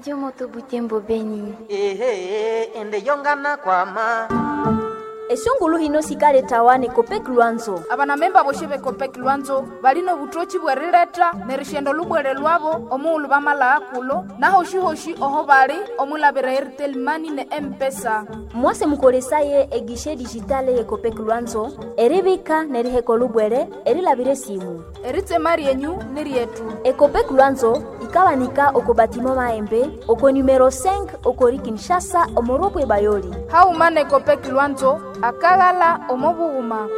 Radio Moto Butembo Beni. Ende yongana kwama. Esungulu hino sikale tawane Kopek Lwanzo. Abana memba boshebe Kopek Lwanzo balino butochi bwerileta nerishendo lubwere lwabo omulu bamala akulo na hoshi oho bali omulabira Airtel Money ne M-Pesa. Mwase mukolesaye egishe digitale ye Kopek Lwanzo eribika neriheko lubwere erilabire simu. Eritse mari yenyu nirietu. Kopek Lwanzo ikawanika okobatimo maembe oko numero 5 okori Kinshasa omoropwe bayoli. Haumane Kopek Lwanzo akagala omobuguma.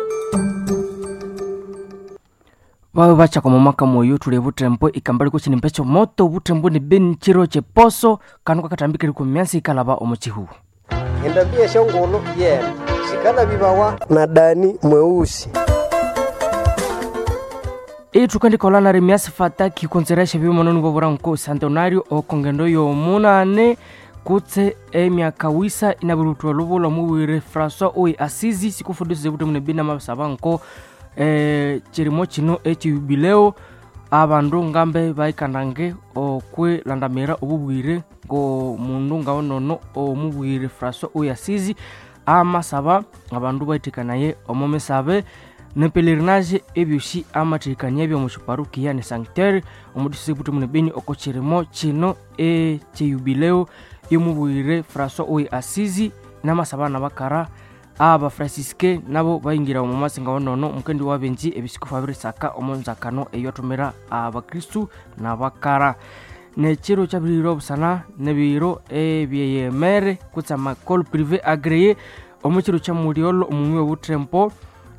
Wawe bacha kwa mamaka moyo tule Butembo ikambali kuchini mpecho moto Butembo ni Beni chiro cheposo kanuka katambikiri kumyansi ikalaba omochihu. Endabia shongolo shikala bibawa na Dani mweusi. Tukandi kolana remiasi fataki konseresha bimu manonu babura nko Santonario o kongendo yo munane kutse emyaka wisa inaburutu lubulo muwire François Oyi Asizi sikufudusi zebuto munebina masabanko chirimo chino jubileo abandu ngambe baikandange okwe landamira obubwire ngo mundu ngaonono omubwire François Oyi Asizi amasaba abandu baitikanaye omomesabe ne pelerinage ebyushi amatikanye byo mushiparuki ya ne sanctuaire omudisi buto munebini okochirimo chino jubileo yomubwire François Oyi Asizi namasabana bakara aba Francisque nabo bayingira mu masinga wonono mukendi wabenji ebisikufu abiri saka omonzakano eyotomera abakristu nabakara ne chiro chabiriro busana ne biro ebyeyemere kutsama col privé agréé omuchiro cha muriolo omumwe Butembo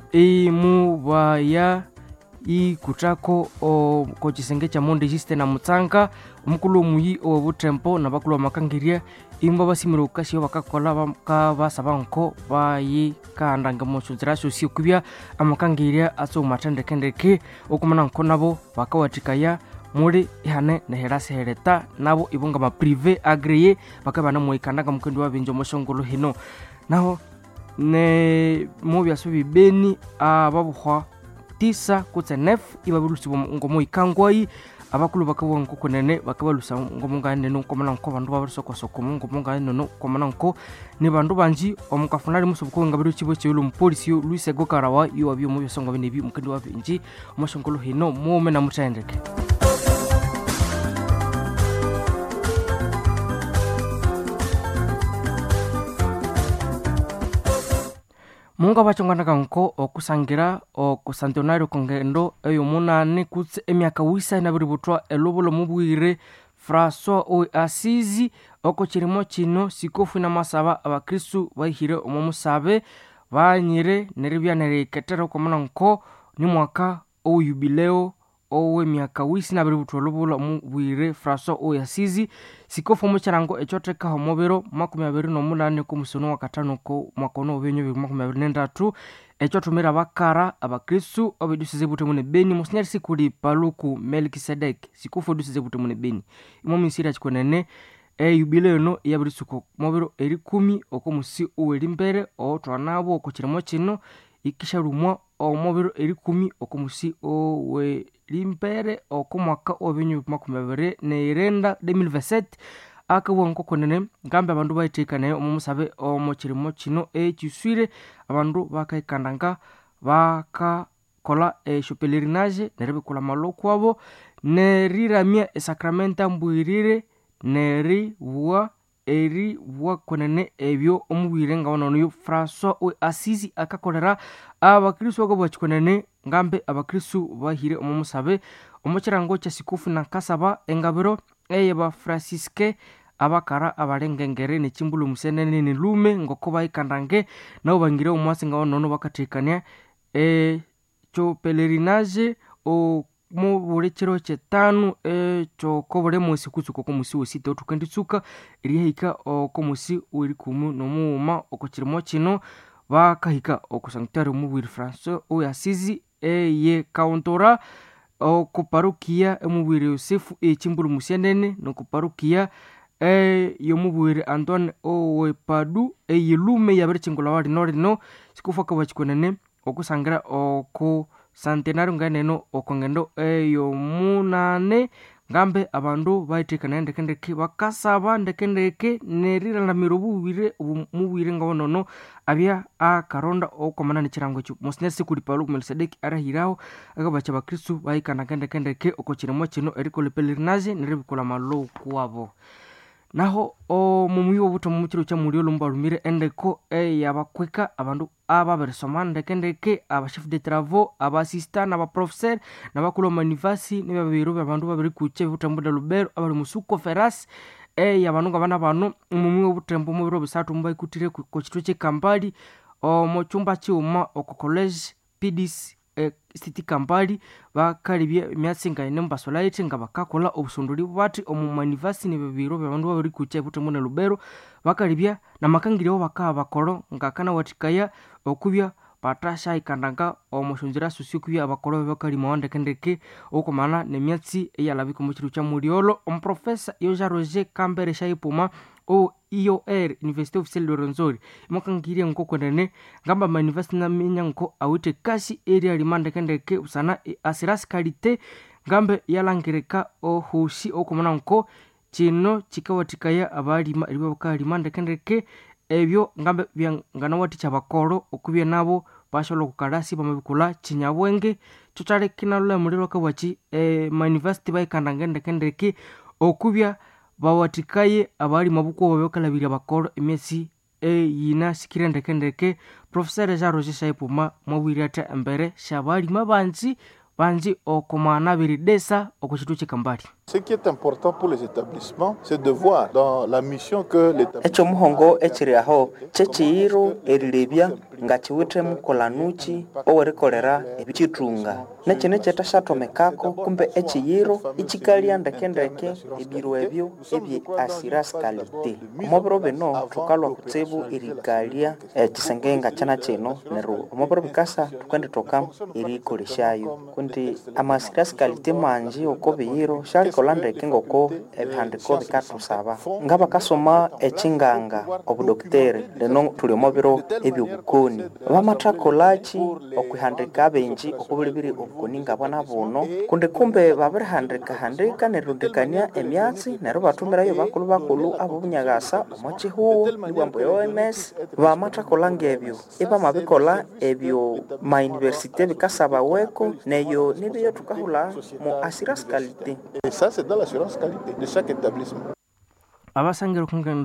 mubaya kutako ko chisenge cha monde jiste na mutsanga omukulu muyi o Butembo na bakulu makangiria imba basimiro kashi bakakola basabanko bayikandanga moshuzira sho kubya amakangiria aso matendekendeke okumana nko nabo bakawatikaya muri ihane na herase hereta nabo ibunga ma privé agréé bakabana moikandanga mukendi wabenjo moshongolo hino naho ne mobya subi Beni ababuhwa tisa kutse nef ibaburusi ngomo ikangwai abakulu bakabwa nkokonene bakabalusa ngomunga neno komana nko bandu babaruso soko ngomunga neno komana nko ne bandu banji omukafunari musubuko ngabiru chibo chelo mupolisi Luis Gokarawa yo abyo mubyo songo benebi mukandi wabenji omoshongolo hino mume na mutendeke. Munga bachongana kanko okusangira okusantonario kongendo eyo munane kutse emyaka wisa inabiributwa elobulo mubwire François Oyi Asizi okochirimo chino sikofu na masaba abakristu bahire omomusabe banyire neribya nereketera komana nko ni mwaka o jubileo owe myaka wisi nabiributwa elobulo mubwire François Oyi Asizi sikofu mucharango echoteka homobero 28 ku musono wa katano ko makono obenyo 23 echotumira bakara abakristu obedusize butemune Beni musinyari sikuli paluku Melkisedek sikofu dusize butemune Beni imo misira chikonene jubileo no yabirisuko mobero eri 10 okomusi owelimbere otwanabo okukirimo kino ikisharumwa omobero eri 10 okomusi owelimbere okomwaka obenyo 20 2027 akabonko konene ngambe abandu bayitekanaye omusabe omukirimo kino ekiswire abandu bakayikandanga bakakola pelerinage neribikula maloko abo neriramya esakramenta mbwirire neribwa konene ebyo omubwire ngabonono yo François Oyi Asizi akakolera abakristo bako bachikonene ngambe abakristo bahire omusabe omukirango kya sikufu na kasaba engabiro eyeba Francisque abakara abalengengere ne chimbulu musenene ne lume ngoko bayikandange nabo bangire omwasinga wonono bakatekania cho pelerinage o mu burekero chetanu cho kobole musi kutsuko ko musi wosite otukanditsuka erihika ko musi uri kumu no muuma okukirimo kino bakahika okusanctuaire mu François Oyi Asizi ye kauntora okuparukia mubwire Yosefu chimbulu musenene no kuparukia yomubwire Antoine Owepadu yilume yaberechingula wali no sikufa ka bachikonene okusangira oku Santenario nganeno okongendo eyo munane ngambe abandu baitekana ndekendeke bakasaba ndekendeke neriranamira obubwire ngabonono abya akaronda okomana nekirango ekyo Monsignor Kulipalo Melkisedeki arahiraho agabacha bakristu baikana kendekendeke okokiremo kino eriko pelerinage neribikola malo kuwabo naho omumuyo obuto mumukiro kya muri olumbalumire endeko yabakweka abandu ababeresoma ndekendeke abachef de travaux abasistant abaprofesseur nabakulu manivasi nebabiro byabandu babiri kuche butambuda Lubero abali musuko feras yabandu ngabana bano omumuyo obutembo mu biro bisatu mbaikutire ku kitwe kye Kampali mu cyumba cyuma oko college PDC City Kampali bakalibye myatsinga ine mbasolaite nga bakakola obusunduri bwati omumanivasi nebabiro byabandu babiri kuche butambuda Lubero bakalibya namakangiriho bakabakoro ngakana watikaya okubya patasha ikandanga omushunjira susikubya abakoro bakali mwandekendeke okomana nemyatsi eyalabiko mu kiru kya Muriolo omprofessor Yoja Roger Kambere Shaipuma o IOR Université Officielle de Rwenzori imokangiriye ngokwenene ngamba university na minyango awite kashi area limandekendeke usana asiras qualité ngambe yalangireka ohushi okomana nko kino kikawatikaya abalima libakali mandekendeke ebyo ngambe byangana waticha bakoro okubye nabo basholo kukarasi bamabikula kinyabwenge tutale kinalula muliro kawachi university baikanda ndekendeke okubya bawatikaye abali mabuko babekalabira bakoro emesi yina sikire ndekendeke Professor Jaro Shaipuma mwabirata embere shabali mabanzi banzi okomana biridesa okochitu chikambali. Ce qui est important pour les établissements, c'est de voir dans la mission que l'établissement echo muhongo echiriaho chechiiro erilebya ngachiwite mukolanuchi owerikolera ebichitunga nechine chetashatomekako kumbe echiyiro ichikalia ndekendeke ebiro ebyo ebye asiras qualité omobiro bino tukalwa kutsebu irikalia chisengenga chana cheno neru omobiro bikasa tukwende toka irikoleshayo kundi amasiras qualité manji okobiyiro shali kolande ngoko ebihandiko bikatusaba ngaba kasoma echinganga obudoktere leno tuli omobiro ebyobukoni bamatakolachi okwihandika benji okubulibiri obukoni ngabana bono kundi kumbe babirihandika nerundikania emyatsi nero batumirayo bakulu abo bunyagasa omochihuo nibwambo yo OMS bamatakolange ebyo mabikola ebyo ma université bikasaba weko neyo nibiyo tukahula mu assurance qualité. Et ça c'est dans l'assurance qualité de chaque établissement. Abasangero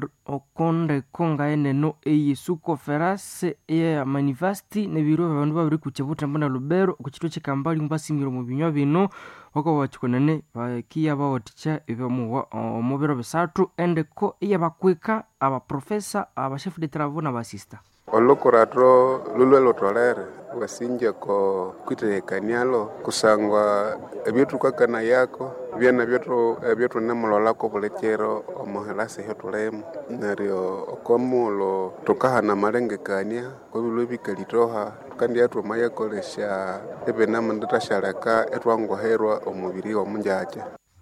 okonde konga eneno eyisuko ferase ya manifesti nebiro abantu babiri kuchebuta mbona Lubero kuchito chikambali mbasimiro mu binywa bino wako wachikonene bakiya bawoticha ebamuwa omubiro bisatu endeko yabakweka aba professor aba chef de travaux na basista olokoratro lulwelo tolere wasinja ko kwitekanialo kusangwa ebyotukakana yako byana byotu nemulola ko bulekero omuhelase hetulemu neryo okomulo tukahana malengekania ko bilwebikalitoha kandi yatu mayakolesha ebenama ndatashalaka etwangoherwa omubiri omunjaje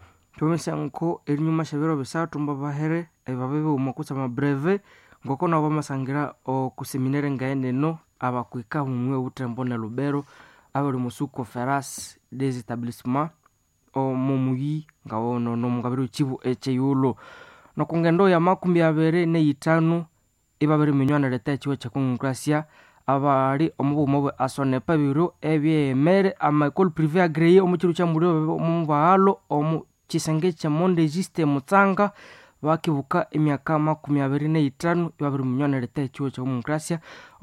tumesanko elinyuma shabiro bisatu mbabahere ebabebe umakusa mabreve ngoko nabo masangira okuseminere ngaeneno abakwika mumwe utembo na Lubero abali musuko feras des établissements omumuyi ngawono no mungabiro chibu echeyulo no kungendo ya 25 ibabiri minywana leta chiwe cha Kongracia abali omubumo asone pabiro ebyemere ama école privée agréée omuchiru cha muri omubalo omu chisenge cha monde juste mutsanga bakibuka emyaka 25 ibabiri minywana leta chiwe cha Kongracia